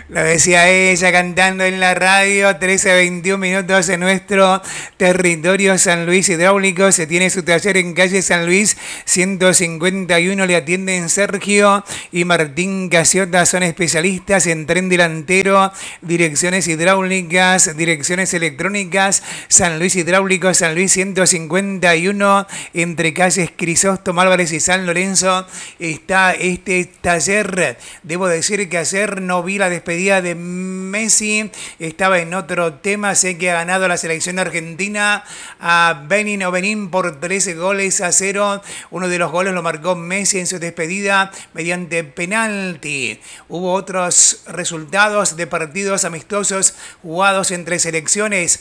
Lo decía ella cantando en la radio, 13:21 minutos en nuestro territorio San Luis Hidráulico. Se tiene su taller en calle San Luis 151. Le atienden Sergio y Martín Casiota. Son especialistas en tren delantero, direcciones hidráulicas, direcciones electrónicas. San Luis Hidráulico, San Luis 151, entre calles Crisóstomo Álvarez y San Lorenzo. Está este taller. Debo decir que ayer no vi la despedida de Messi, estaba en otro tema. Sé que ha ganado la selección argentina a Benín por 13-0. Uno de los goles lo marcó Messi en su despedida mediante penalti. Hubo otros resultados de partidos amistosos jugados entre selecciones.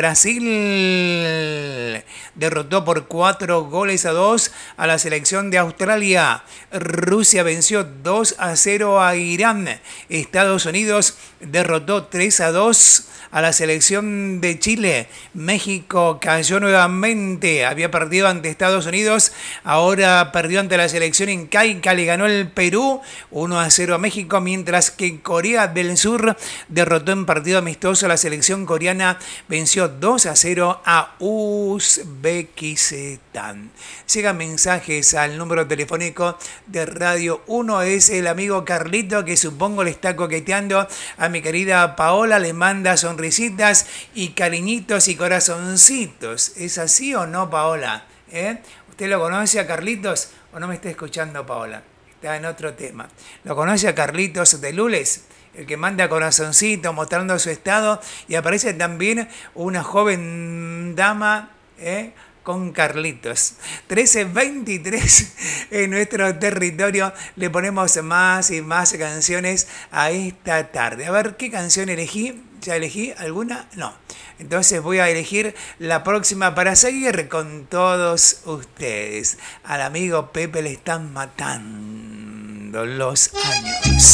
Brasil derrotó por 4-2 a la selección de Australia. Rusia venció 2-0 a Irán. Estados Unidos derrotó 3-2 a la selección de Chile. México cayó nuevamente. Había perdido ante Estados Unidos. Ahora perdió ante la selección incaica. Le ganó el Perú 1-0 a México. Mientras que Corea del Sur derrotó en partido amistoso a la selección coreana. Venció 2-0 a Uzbekistán. Llegan mensajes al número telefónico de Radio 1. Es el amigo Carlito, que supongo le está coqueteando a mi querida Paola. Le manda sonrisitas y cariñitos y corazoncitos. ¿Es así o no, Paola? ¿Usted lo conoce a Carlitos o no me está escuchando, Paola? Está en otro tema. ¿Lo conoce a Carlitos de Lules? El que manda corazoncito mostrando su estado. Y aparece también una joven dama, con Carlitos. 13:23 en nuestro territorio. Le ponemos más y más canciones a esta tarde. A ver, ¿qué canción elegí? ¿Ya elegí alguna? No. Entonces voy a elegir la próxima para seguir con todos ustedes. Al amigo Pepe le están matando los años.